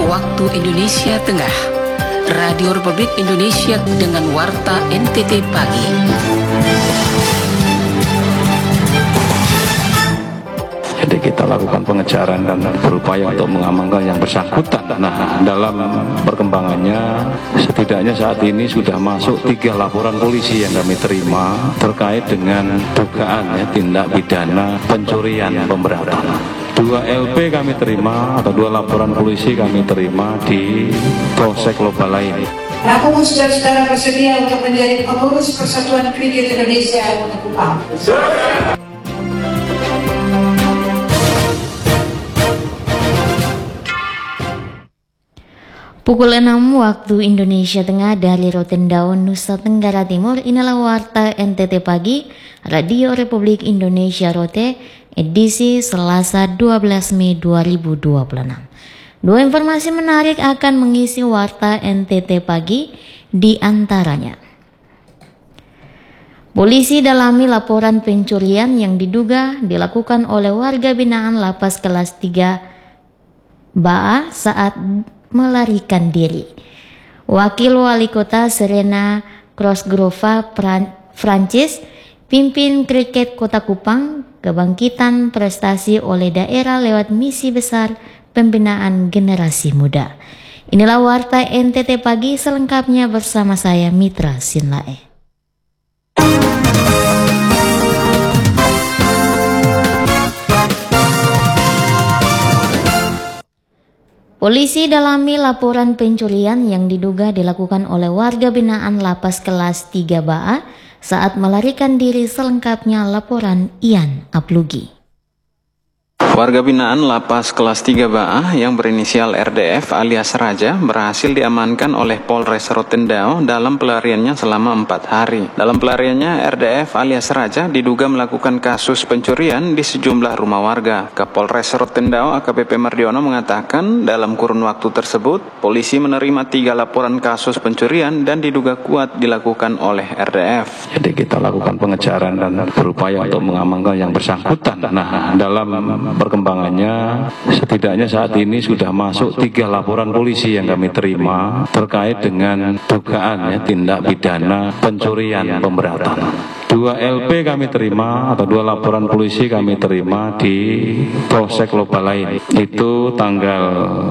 waktu Indonesia Tengah, Radio Republik Indonesia dengan Warta NTT Pagi. Jadi kita lakukan pengejaran dan berupaya untuk mengamankan yang bersangkutan. Nah, dalam perkembangannya setidaknya saat ini sudah masuk 3 laporan polisi yang kami terima terkait dengan dugaan tindak pidana pencurian pemberatan. 2 LP kami terima atau 2 laporan polisi kami terima di Polsek Lobalain. Apakah saudara-saudara bersedia untuk menjadi pengurus Persatuan Kriket Indonesia untuk Kupang? Pukul 6 waktu Indonesia Tengah dari Rotendao, Nusa Tenggara Timur. Inilah Warta NTT Pagi, Radio Republik Indonesia Rote, edisi Selasa 12 Mei 2026. 2 informasi menarik akan mengisi Warta NTT Pagi, di antaranya. Polisi dalami laporan pencurian yang diduga dilakukan oleh warga binaan Lapas Kelas 3 Baa saat melarikan diri. Wakil Wali Kota Serena Crossgrova Prancis pimpin kriket Kota Kupang kebangkitan prestasi oleh daerah lewat misi besar pembinaan generasi muda. Inilah Warta NTT Pagi selengkapnya bersama saya Mitra Sinlae. Polisi dalami laporan pencurian yang diduga dilakukan oleh warga binaan Lapas Kelas 3 Baa saat melarikan diri. Selengkapnya laporan Ian Aplugi. Warga binaan Lapas Kelas 3 Baa yang berinisial RDF alias Raja berhasil diamankan oleh Polres Rotendao dalam pelariannya selama 4 hari. Dalam pelariannya, RDF alias Raja diduga melakukan kasus pencurian di sejumlah rumah warga. Kapolres Rotendao AKBP Mardiono mengatakan dalam kurun waktu tersebut, polisi menerima 3 laporan kasus pencurian dan diduga kuat dilakukan oleh RDF. Jadi kita lakukan pengejaran dan berupaya untuk mengamankan yang bersangkutan. Nah, dalam perkembangannya setidaknya saat ini sudah masuk 3 laporan polisi yang kami terima terkait dengan dugaan tindak pidana pencurian pemberatan. 2 LP kami terima atau 2 laporan polisi kami terima di Polsek Lobalain. Itu tanggal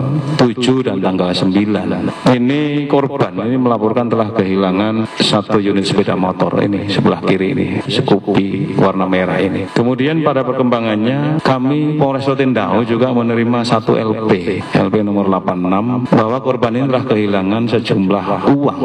7 dan tanggal 9. Ini korban ini melaporkan telah kehilangan 1 unit sepeda motor ini sebelah kiri ini, Scoopy warna merah ini. Kemudian pada perkembangannya kami Polres Rotendao juga menerima 1 LP nomor 86 bahwa korban ini telah kehilangan sejumlah uang,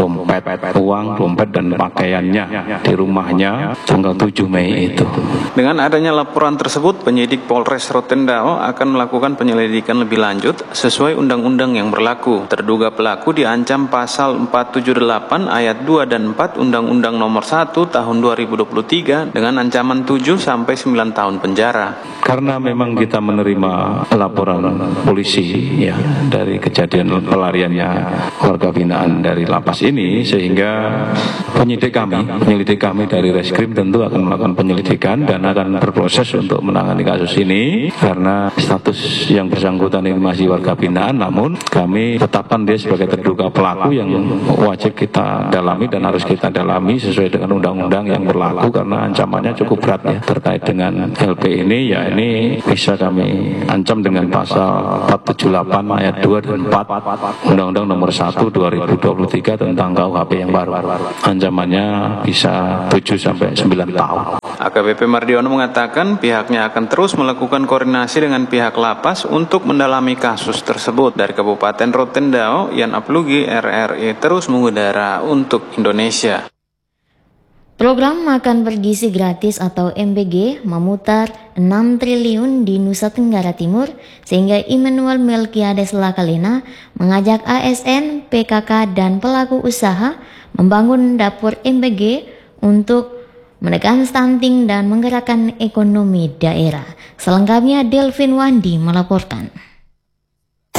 dompet dan pakaiannya di rumahnya tanggal 7 Mei itu. Dengan adanya laporan tersebut, penyidik Polres Rotendao akan melakukan penyelidikan lebih lanjut sesuai undang-undang yang berlaku. Terduga pelaku diancam pasal 478 ayat 2 dan 4 Undang-Undang Nomor 1 Tahun 2023 dengan ancaman 7 sampai 9 tahun penjara. Karena memang kita menerima laporan polisi ya dari kejadian pelariannya warga binaan dari lapas ini, sehingga penyelidik kami dari Reskrim tentu akan melakukan penyelidikan dan akan berproses untuk menangani kasus ini karena status yang bersangkutan ini masih warga binaan, namun kami tetapkan dia sebagai terduga pelaku yang wajib kita dalami dan harus kita dalami sesuai dengan undang-undang yang berlaku karena ancamannya cukup berat ya terkait dengan LP ini, ya ini bisa kami ancam dengan pasal 478 ayat 2 dan 4 Undang-Undang Nomor 1 2023 tentang KUHP yang baru. Ancamannya bisa 7 sampai 9 tahun. AKBP Mardiono mengatakan pihaknya akan terus melakukan koordinasi dengan pihak lapas untuk mendalami kasus tersebut. Dari Kabupaten Rotendao, Ian Aplugi, RRI terus mengudara untuk Indonesia. Program Makan Bergizi Gratis atau MBG memutar 6 triliun di Nusa Tenggara Timur sehingga Immanuel Melkiades Lakalina mengajak ASN, PKK, dan pelaku usaha membangun dapur MBG untuk menekan stunting dan menggerakkan ekonomi daerah. Selengkapnya Delvin Wandi melaporkan.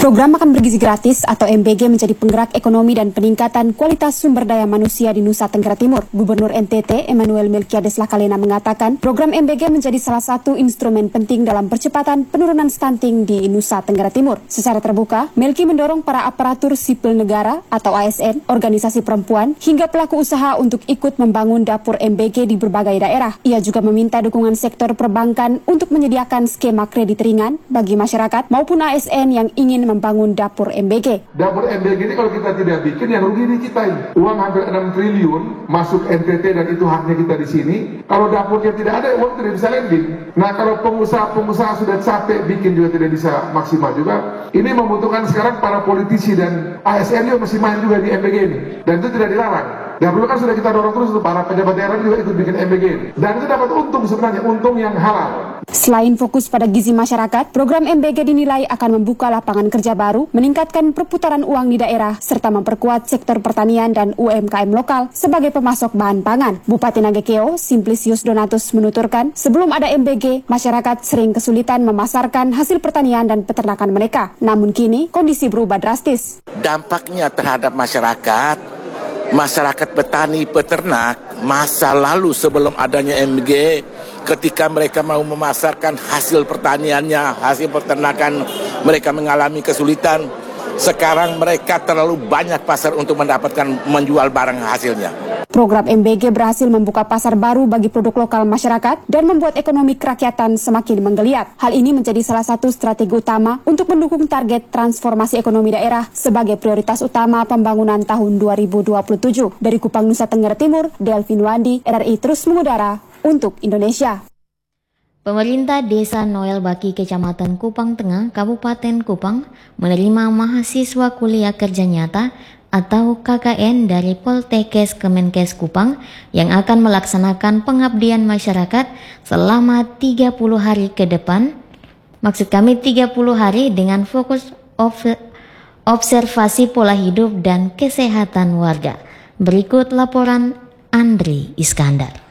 Program Makan Bergizi Gratis atau MBG menjadi penggerak ekonomi dan peningkatan kualitas sumber daya manusia di Nusa Tenggara Timur. Gubernur NTT Emmanuel Melkiades Lakalena mengatakan program MBG menjadi salah satu instrumen penting dalam percepatan penurunan stunting di Nusa Tenggara Timur. Secara terbuka, Melki mendorong para aparatur sipil negara atau ASN, organisasi perempuan, hingga pelaku usaha untuk ikut membangun dapur MBG di berbagai daerah. Ia juga meminta dukungan sektor perbankan untuk menyediakan skema kredit ringan bagi masyarakat maupun ASN yang ingin membangun dapur MBG. Dapur MBG ini kalau kita tidak bikin, yang rugi di kita ini. Uang hampir 6 triliun masuk NTT dan itu haknya kita di sini. Kalau dapurnya tidak ada, uang tidak bisa landing. Nah, kalau pengusaha sudah capek bikin juga tidak bisa maksimal juga. Ini membutuhkan sekarang para politisi dan ASN juga mesti main juga di MBG ini. Dan itu tidak dilarang. Dan perlu kan sudah kita dorong terus untuk para pejabat daerah juga ikut bikin MBG ini. Dan itu dapat untung sebenarnya, untung yang halal. Selain fokus pada gizi masyarakat, program MBG dinilai akan membuka lapangan kerja baru, meningkatkan perputaran uang di daerah, serta memperkuat sektor pertanian dan UMKM lokal sebagai pemasok bahan pangan. Bupati Nagekeo, Simplicius Donatus menuturkan, sebelum ada MBG, masyarakat sering kesulitan memasarkan hasil pertanian dan peternakan mereka. Namun kini, kondisi berubah drastis. Dampaknya terhadap masyarakat petani peternak masa lalu sebelum adanya MBG, ketika mereka mau memasarkan hasil pertaniannya, hasil peternakan, mereka mengalami kesulitan. Sekarang mereka terlalu banyak pasar untuk mendapatkan menjual barang hasilnya. Program MBG berhasil membuka pasar baru bagi produk lokal masyarakat dan membuat ekonomi kerakyatan semakin menggeliat. Hal ini menjadi salah satu strategi utama untuk mendukung target transformasi ekonomi daerah sebagai prioritas utama pembangunan tahun 2027. Dari Kupang, Nusa Tenggara Timur, Delvin Wandi, RRI terus mengudara untuk Indonesia. Pemerintah Desa Noel Baki, Kecamatan Kupang Tengah, Kabupaten Kupang, menerima mahasiswa kuliah kerja nyata atau KKN dari Poltekkes Kemenkes Kupang yang akan melaksanakan pengabdian masyarakat selama 30 hari ke depan. Maksud kami 30 hari dengan fokus observasi pola hidup dan kesehatan warga. Berikut laporan Andri Iskandar.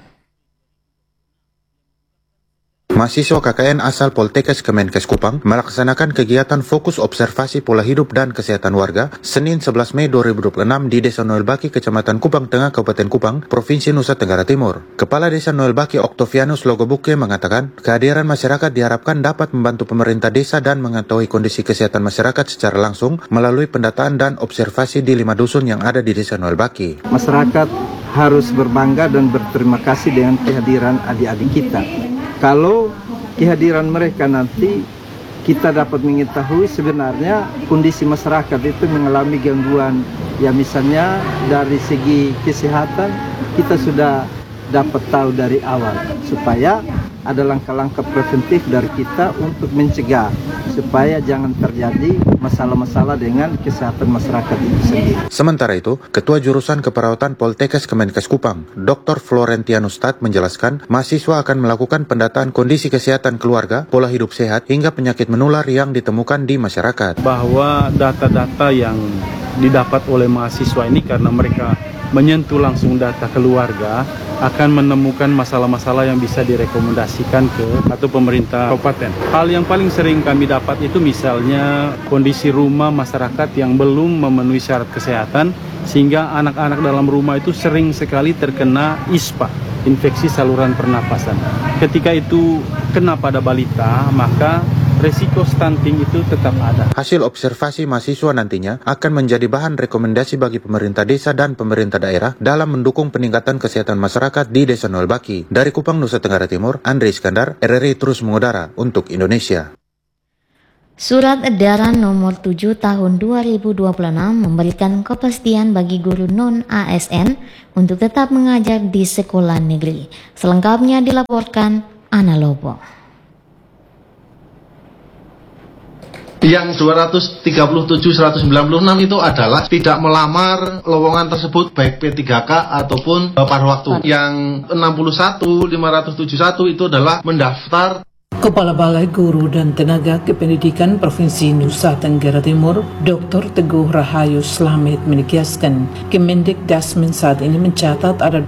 Mahasiswa KKN asal Poltekkes Kemenkes Kupang melaksanakan kegiatan fokus observasi pola hidup dan kesehatan warga Senin 11 Mei 2026 di Desa Noel Baki, Kecamatan Kupang Tengah, Kabupaten Kupang, Provinsi Nusa Tenggara Timur. Kepala Desa Noel Baki Octavianus Logobuke mengatakan kehadiran masyarakat diharapkan dapat membantu pemerintah desa dan mengetahui kondisi kesehatan masyarakat secara langsung melalui pendataan dan observasi di 5 dusun yang ada di Desa Noel Baki. Masyarakat harus berbangga dan berterima kasih dengan kehadiran adik-adik kita. Kalau kehadiran mereka nanti kita dapat mengetahui sebenarnya kondisi masyarakat itu mengalami gangguan. Ya misalnya dari segi kesehatan kita sudah dapat tahu dari awal supaya ada langkah-langkah preventif dari kita untuk mencegah supaya jangan terjadi masalah-masalah dengan kesehatan masyarakat itu sendiri. Sementara itu, Ketua Jurusan Keperawatan Poltekkes Kemenkes Kupang, Dr. Florentianus Tat menjelaskan, mahasiswa akan melakukan pendataan kondisi kesehatan keluarga, pola hidup sehat, hingga penyakit menular yang ditemukan di masyarakat. Bahwa data-data yang didapat oleh mahasiswa ini karena mereka menyentuh langsung data keluarga akan menemukan masalah-masalah yang bisa direkomendasikan ke atau pemerintah kabupaten. Hal yang paling sering kami dapat itu misalnya kondisi rumah masyarakat yang belum memenuhi syarat kesehatan sehingga anak-anak dalam rumah itu sering sekali terkena ISPA, infeksi saluran pernapasan. Ketika itu kena pada balita, maka resiko stunting itu tetap ada. Hasil observasi mahasiswa nantinya akan menjadi bahan rekomendasi bagi pemerintah desa dan pemerintah daerah dalam mendukung peningkatan kesehatan masyarakat di Desa Noel Baki. Dari Kupang, Nusa Tenggara Timur, Andri Iskandar, RRI terus mengudara untuk Indonesia. Surat Edaran Nomor 7 Tahun 2026 memberikan kepastian bagi guru non-ASN untuk tetap mengajar di sekolah negeri. Selengkapnya dilaporkan Ana Lobo. Yang 237-196 itu adalah tidak melamar lowongan tersebut baik P3K ataupun paruh waktu. Yang 61-571 itu adalah mendaftar Kepala Balai Guru dan Tenaga Kependidikan Provinsi Nusa Tenggara Timur, Dr. Teguh Rahayu Slamet menegaskan, Kemendikdasmen saat ini mencatat ada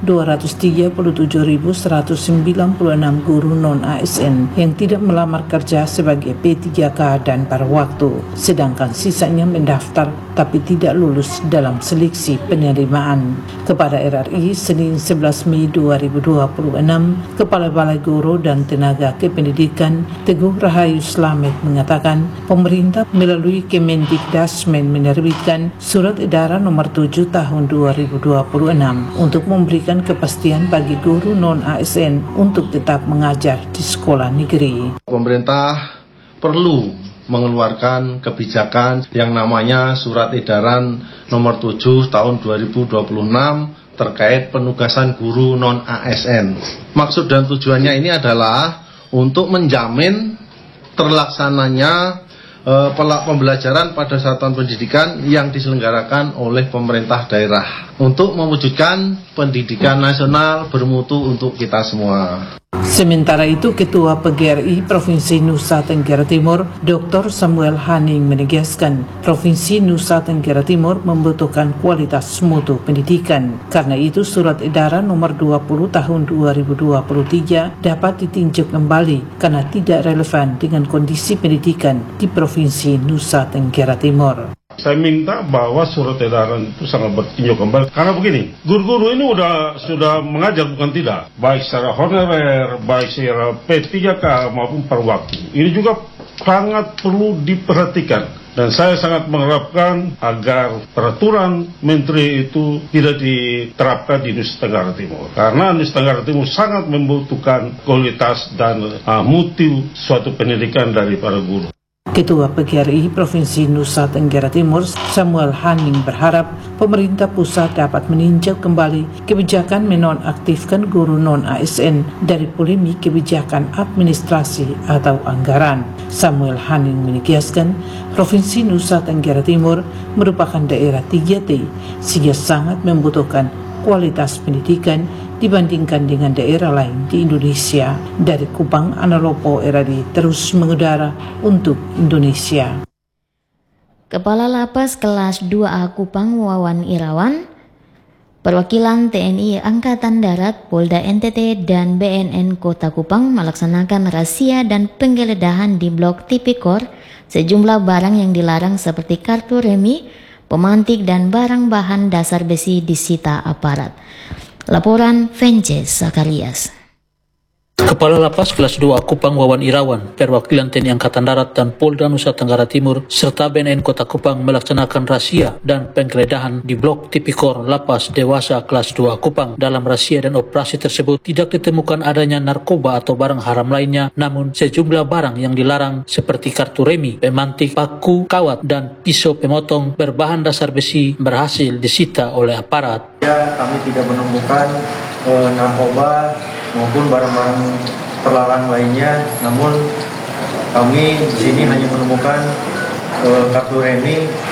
237.196 guru non-ASN yang tidak melamar kerja sebagai P3K dan pada waktu, sedangkan sisanya mendaftar tapi tidak lulus dalam seleksi penerimaan. Kepada RRI, Senin 11 Mei 2026, Kepala Balai Guru dan Tenaga Kependidikan Teguh Rahayu Slamet mengatakan pemerintah melalui Kemendikdasmen menerbitkan Surat Edaran Nomor 7 Tahun 2026 untuk memberikan kepastian bagi guru non-ASN untuk tetap mengajar di sekolah negeri. Pemerintah perlu mengeluarkan kebijakan yang namanya Surat Edaran Nomor 7 Tahun 2026 terkait penugasan guru non-ASN. Maksud dan tujuannya ini adalah untuk menjamin terlaksananya pembelajaran pada satuan pendidikan yang diselenggarakan oleh pemerintah daerah untuk mewujudkan pendidikan nasional bermutu untuk kita semua. Sementara itu, Ketua PGRI Provinsi Nusa Tenggara Timur, Dr. Samuel Haning menegaskan, Provinsi Nusa Tenggara Timur membutuhkan kualitas mutu pendidikan. Karena itu, Surat Edaran Nomor 20 Tahun 2023 dapat ditinjau kembali karena tidak relevan dengan kondisi pendidikan di Provinsi Nusa Tenggara Timur. Saya minta bahwa surat edaran itu sangat bertinjau kembali. Karena begini, guru-guru ini sudah mengajar bukan tidak. Baik secara honorer, baik secara P3K maupun per waktu. Ini juga sangat perlu diperhatikan. Dan saya sangat mengharapkan agar peraturan menteri itu tidak diterapkan di Nusa Tenggara Timur. Karena Nusa Tenggara Timur sangat membutuhkan kualitas dan mutu suatu pendidikan dari para guru. Ketua PGRI Provinsi Nusa Tenggara Timur, Samuel Haning berharap pemerintah pusat dapat meninjau kembali kebijakan menonaktifkan guru non-ASN dari polemik kebijakan administrasi atau anggaran. Samuel Haning menegaskan, Provinsi Nusa Tenggara Timur merupakan daerah 3T sehingga sangat membutuhkan kualitas pendidikan dibandingkan dengan daerah lain di Indonesia. Dari Kupang, Analopo RRI terus mengudara untuk Indonesia. Kepala Lapas Kelas 2A Kupang Wawan Irawan, perwakilan TNI Angkatan Darat, Polda NTT, dan BNN Kota Kupang melaksanakan razia dan penggeledahan di Blok Tipikor sejumlah barang yang dilarang seperti kartu remi, pemantik, dan barang bahan dasar besi disita aparat. Laporan Vences Zakarias. Kepala Lapas Kelas 2 Kupang Wawan Irawan, perwakilan TNI Angkatan Darat dan Polda Nusa Tenggara Timur serta BNN Kota Kupang melaksanakan razia dan penggeledahan di Blok Tipikor Lapas Dewasa Kelas 2 Kupang. Dalam razia dan operasi tersebut tidak ditemukan adanya narkoba atau barang haram lainnya, namun sejumlah barang yang dilarang seperti kartu remi, pemantik, paku, kawat, dan pisau pemotong berbahan dasar besi berhasil disita oleh aparat. Ya, kami tidak menemukan narkoba maupun barang-barang terlarang lainnya, namun kami di sini hanya menemukan kartu remi